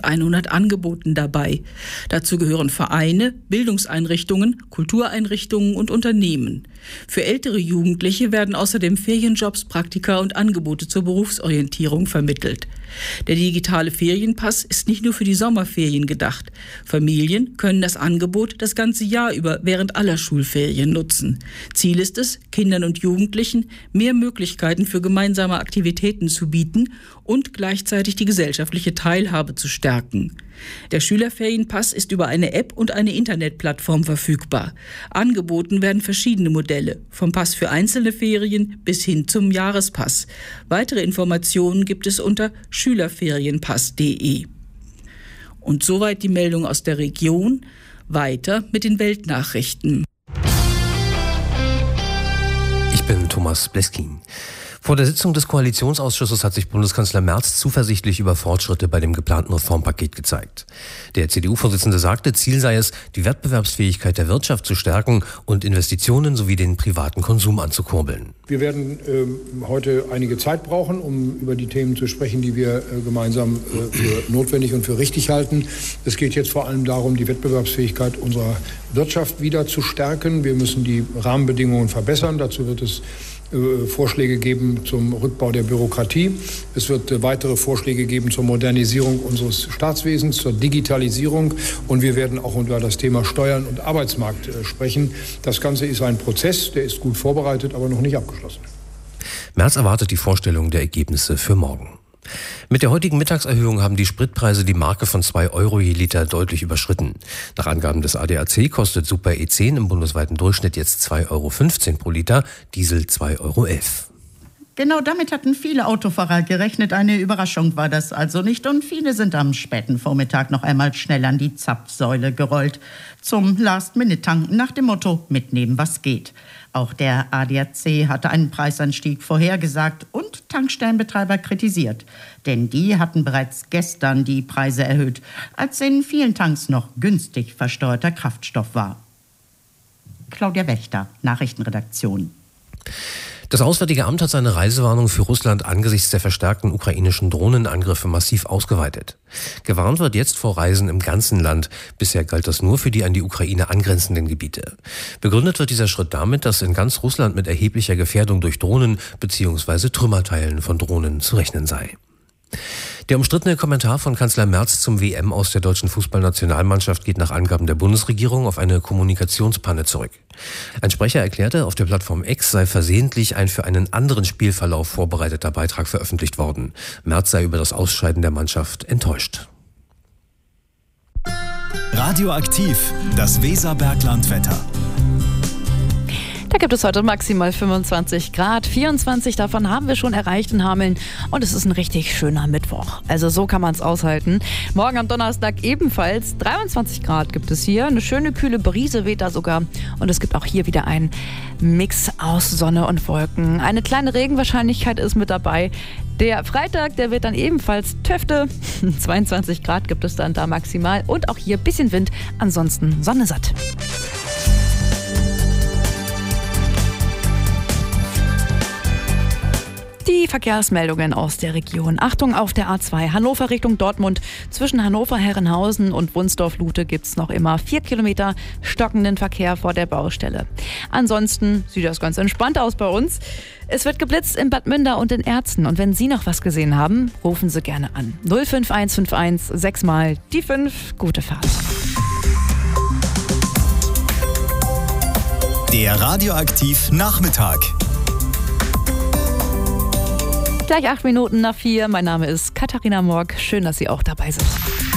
100 Angeboten dabei. Dazu gehören Vereine, Bildungseinrichtungen, Kultureinrichtungen und Unternehmen. Für ältere Jugendliche werden außerdem Ferienjobs, Praktika und Angebote zur Berufsorientierung vermittelt. Der digitale Ferienpass ist nicht nur für die Sommerferien gedacht. Familien können das Angebot das ganze Jahr über während aller Schulferien nutzen. Ziel ist es, Kindern und Jugendlichen mehr Möglichkeiten für gemeinsame Aktivitäten zu bieten und gleichzeitig die gesellschaftliche Teilhabe zu stärken. Der Schülerferienpass ist über eine App und eine Internetplattform verfügbar. Angeboten werden verschiedene Modelle, vom Pass für einzelne Ferien bis hin zum Jahrespass. Weitere Informationen gibt es unter schülerferienpass.de. Und soweit die Meldung aus der Region. Weiter mit den Weltnachrichten. Ich bin Thomas Bleskin. Vor der Sitzung des Koalitionsausschusses hat sich Bundeskanzler Merz zuversichtlich über Fortschritte bei dem geplanten Reformpaket gezeigt. Der CDU-Vorsitzende sagte, Ziel sei es, die Wettbewerbsfähigkeit der Wirtschaft zu stärken und Investitionen sowie den privaten Konsum anzukurbeln. Wir werden heute einige Zeit brauchen, um über die Themen zu sprechen, die wir gemeinsam für notwendig und für richtig halten. Es geht jetzt vor allem darum, die Wettbewerbsfähigkeit unserer Wirtschaft wieder zu stärken. Wir müssen die Rahmenbedingungen verbessern. Dazu wird es Vorschläge geben zum Rückbau der Bürokratie. Es wird weitere Vorschläge geben zur Modernisierung unseres Staatswesens, zur Digitalisierung. Und wir werden auch über das Thema Steuern und Arbeitsmarkt sprechen. Das Ganze ist ein Prozess, der ist gut vorbereitet, aber noch nicht abgeschlossen. Merz erwartet die Vorstellung der Ergebnisse für morgen. Mit der heutigen Mittagserhöhung haben die Spritpreise die Marke von 2 Euro je Liter deutlich überschritten. Nach Angaben des ADAC kostet Super E10 im bundesweiten Durchschnitt jetzt 2,15 Euro pro Liter, Diesel 2,11 Euro. Genau damit hatten viele Autofahrer gerechnet. Eine Überraschung war das also nicht. Und viele sind am späten Vormittag noch einmal schnell an die Zapfsäule gerollt. Zum Last-Minute-Tanken nach dem Motto, mitnehmen, was geht. Auch der ADAC hatte einen Preisanstieg vorhergesagt und Tankstellenbetreiber kritisiert. Denn die hatten bereits gestern die Preise erhöht, als in vielen Tanks noch günstig versteuerter Kraftstoff war. Claudia Wächter, Nachrichtenredaktion. Das Auswärtige Amt hat seine Reisewarnung für Russland angesichts der verstärkten ukrainischen Drohnenangriffe massiv ausgeweitet. Gewarnt wird jetzt vor Reisen im ganzen Land. Bisher galt das nur für die an die Ukraine angrenzenden Gebiete. Begründet wird dieser Schritt damit, dass in ganz Russland mit erheblicher Gefährdung durch Drohnen bzw. Trümmerteilen von Drohnen zu rechnen sei. Der umstrittene Kommentar von Kanzler Merz zum WM aus der deutschen Fußballnationalmannschaft geht nach Angaben der Bundesregierung auf eine Kommunikationspanne zurück. Ein Sprecher erklärte, auf der Plattform X sei versehentlich ein für einen anderen Spielverlauf vorbereiteter Beitrag veröffentlicht worden. Merz sei über das Ausscheiden der Mannschaft enttäuscht. Radioaktiv, das Weserberglandwetter. Da gibt es heute maximal 25 Grad, 24 davon haben wir schon erreicht in Hameln und es ist ein richtig schöner Mittwoch. Also so kann man es aushalten. Morgen am Donnerstag ebenfalls 23 Grad gibt es hier, eine schöne kühle Brise weht da sogar und es gibt auch hier wieder einen Mix aus Sonne und Wolken. Eine kleine Regenwahrscheinlichkeit ist mit dabei. Der Freitag, der wird dann ebenfalls Töfte. 22 Grad gibt es dann da maximal und auch hier ein bisschen Wind, ansonsten Sonne satt. Die Verkehrsmeldungen aus der Region. Achtung auf der A2 Hannover Richtung Dortmund. Zwischen Hannover-Herrenhausen und Wunsdorf-Lute gibt es noch immer 4 Kilometer stockenden Verkehr vor der Baustelle. Ansonsten sieht das ganz entspannt aus bei uns. Es wird geblitzt in Bad Münder und in Erzen. Und wenn Sie noch was gesehen haben, rufen Sie gerne an. 05151 6 mal die 5. Gute Fahrt. Der Radioaktiv Nachmittag. Gleich 8 Minuten nach 4. Mein Name ist Katharina Morg. Schön, dass Sie auch dabei sind.